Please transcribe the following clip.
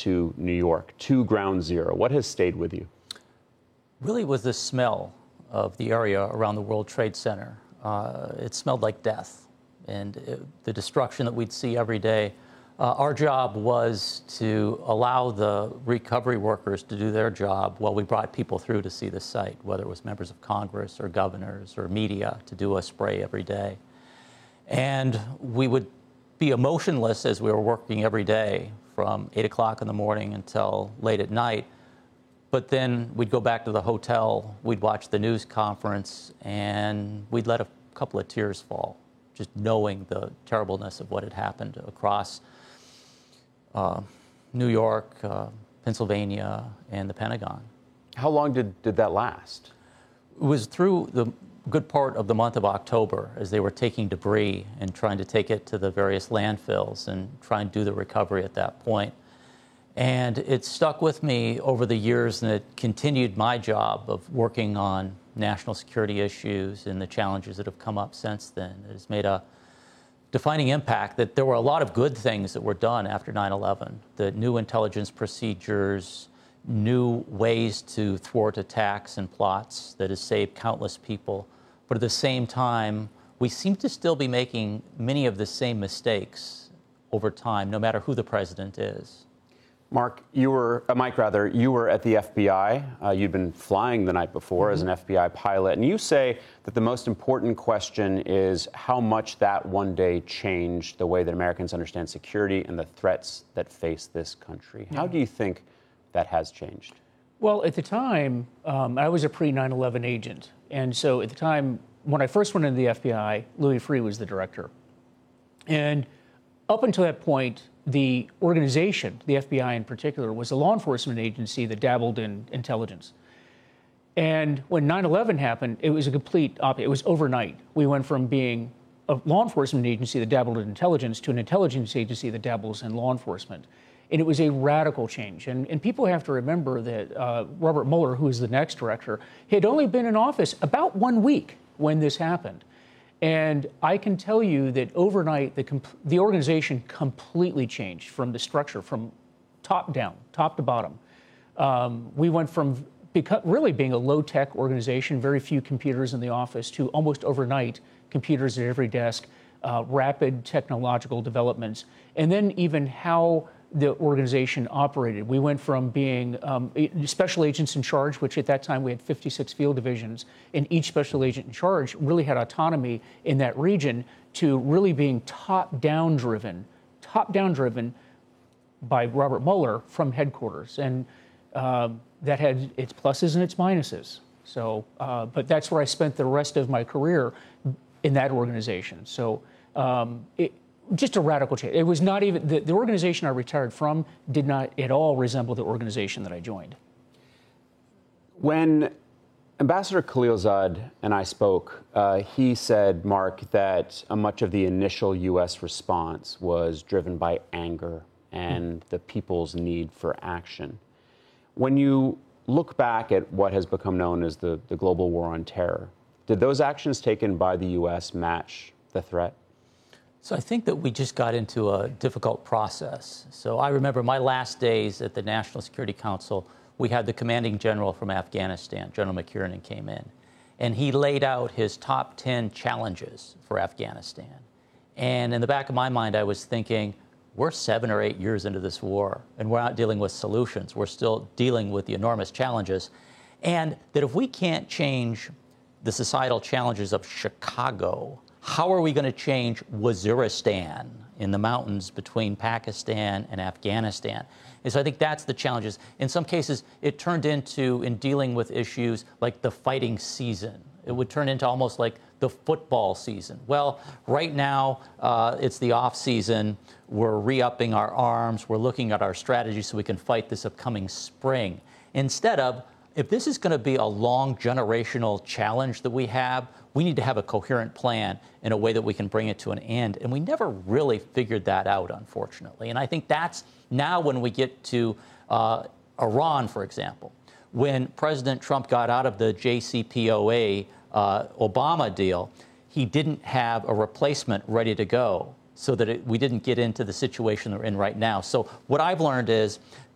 to New York, to Ground Zero? What has stayed with you? Really was the smell of the area around the World Trade Center. It smelled like death, and the destruction that we'd see every day. Our job was to allow the recovery workers to do their job while we brought people through to see the site, whether it was members of Congress or governors or media, to do a spray every day. And we would be emotionless as we were working every day from 8 o'clock in the morning until late at night. But then we'd go back to the hotel, we'd watch the news conference, and we'd let a couple of tears fall, just knowing the terribleness of what had happened across New York, Pennsylvania, and the Pentagon. How long did that last? It was through the good part of the month of October as they were taking debris and trying to take it to the various landfills and try and do the recovery at that point. And it stuck with me over the years, and it continued my job of working on national security issues and the challenges that have come up since then. It has made a defining impact that there were a lot of good things that were done after 9/11, the new intelligence procedures, new ways to thwart attacks and plots that has saved countless people. But at the same time, we seem to still be making many of the same mistakes over time, no matter who the president is. Mike, you were at the FBI. You'd been flying the night before as an FBI pilot, and you say that the most important question is how much that one day changed the way that Americans understand security and the threats that face this country. How do you think that has changed? Well, at the time, I was a pre-9/11 agent, and so at the time, when I first went into the FBI, Louis Freeh was the director. And up until that point, the organization, the FBI in particular, was a law enforcement agency that dabbled in intelligence. And when 9/11 happened, it was a complete opposite. It was overnight. We went from being a law enforcement agency that dabbled in intelligence to an intelligence agency that dabbles in law enforcement. And it was a radical change. And people have to remember that Robert Mueller, who is the next director, had only been in office about 1 week when this happened. And I can tell you that overnight, the organization completely changed from the structure, from top down, top to bottom. We went from really being a low-tech organization, very few computers in the office, to almost overnight computers at every desk, rapid technological developments, and then even how the organization operated. We went from being special agents in charge, which at that time we had 56 field divisions, and each special agent in charge really had autonomy in that region, to really being top-down driven by Robert Mueller from headquarters. And that had its pluses and its minuses. So, but that's where I spent the rest of my career, in that organization. So just a radical change. It was not even, the organization I retired from did not at all resemble the organization that I joined. When Ambassador Khalilzad and I spoke, he said, Mark, that much of the initial U.S. response was driven by anger and the people's need for action. When you look back at what has become known as the global war on terror, did those actions taken by the U.S. match the threat? So I think that we just got into a difficult process. So I remember my last days at the National Security Council, we had the commanding general from Afghanistan, General McKiernan, came in, and he laid out his top 10 challenges for Afghanistan. And in the back of my mind, I was thinking, we're 7 or 8 years into this war, and we're not dealing with solutions. We're still dealing with the enormous challenges. And that if we can't change the societal challenges of Chicago, how are we going to change Waziristan in the mountains between Pakistan and Afghanistan? And so I think that's the challenges. In some cases, it turned into, in dealing with issues like the fighting season, it would turn into almost like the football season. Well, right now, it's the off season. We're re-upping our arms. We're looking at our strategy so we can fight this upcoming spring. Instead of, if this is going to be a long generational challenge that we have, we need to have a coherent plan in a way that we can bring it to an end. And we never really figured that out, unfortunately. And I think that's now when we get to Iran, for example. When President Trump got out of the JCPOA Obama deal, he didn't have a replacement ready to go so that we didn't get into the situation that we're in right now. So what I've learned is